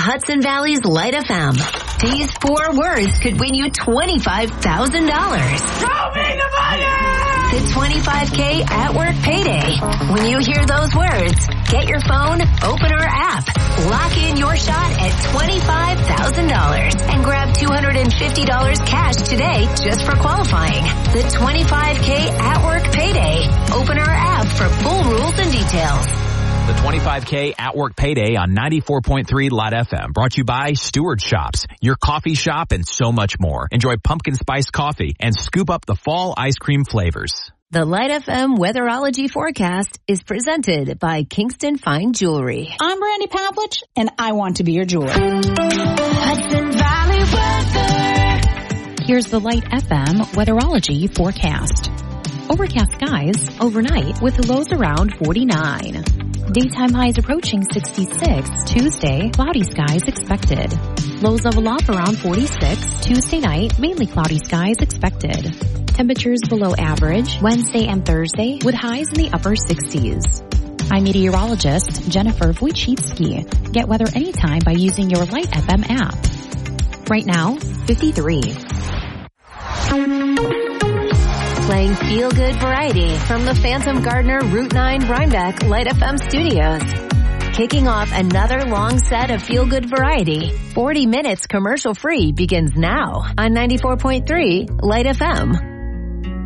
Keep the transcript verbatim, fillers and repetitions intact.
Hudson Valley's Light F M. These four words could win you twenty-five thousand dollars. Show me the money! The twenty-five K at work payday. When you hear those words, get your phone, open our app, lock in your shot at twenty-five thousand dollars, and grab two hundred fifty dollars cash today just for qualifying. The twenty-five K at work payday. Open our app for full rules and details. The twenty-five K at work payday on ninety-four point three Light F M. Brought to you by Stewart Shops, your coffee shop, and so much more. Enjoy pumpkin spice coffee and scoop up the fall ice cream flavors. The Light F M weatherology forecast is presented by Kingston Fine Jewelry. I'm Brandy Pavlich, and I want to be your jeweler. Hudson Valley weather. Here's the Light F M weatherology forecast. Overcast skies overnight with lows around forty-nine. Daytime highs approaching sixty-six. Tuesday, cloudy skies expected. Lows level off around forty-six. Tuesday night, mainly cloudy skies expected. Temperatures below average Wednesday and Thursday with highs in the upper sixties. I'm meteorologist Jennifer Wojcicki. Get weather anytime by using your Light F M app. Right now, fifty-three. Playing feel-good variety from the Phantom Gardener Route nine Rhinebeck Light F M studios. Kicking off another long set of feel-good variety. forty minutes commercial-free begins now on ninety-four point three Light F M.